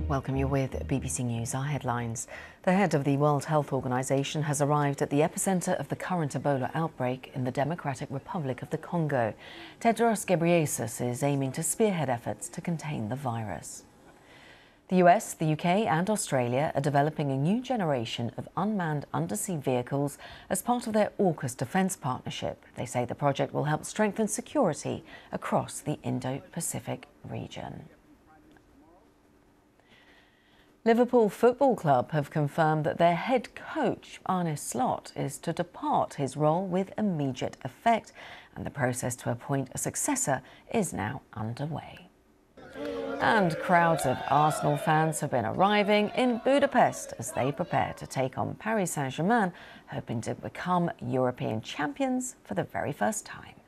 Welcome, you're with BBC News. Our headlines. The head of the World Health Organization has arrived at the epicenter of the current Ebola outbreak in the Democratic Republic of the Congo. Tedros Ghebreyesus is aiming to spearhead efforts to contain the virus. The US, the UK and Australia are developing a new generation of unmanned undersea vehicles as part of their AUKUS defence partnership. They say the project will help strengthen security across the Indo-Pacific region. Liverpool Football Club have confirmed that their head coach, Arne Slot, is to depart his role with immediate effect, and the process to appoint a successor is now underway. And crowds of Arsenal fans have been arriving in Budapest as they prepare to take on Paris Saint-Germain, hoping to become European champions for the very first time.